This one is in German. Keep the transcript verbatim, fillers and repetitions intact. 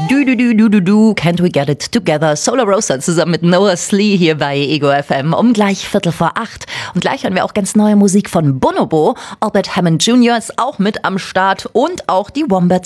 Du, du, du, du, du, du, Can't We Get It Together? Solar Rosa zusammen mit Noah Slee hier bei Ego F M um gleich Viertel vor acht. Und gleich hören wir auch ganz neue Musik von Bonobo. Albert Hammond Junior ist auch mit am Start und auch die Wombats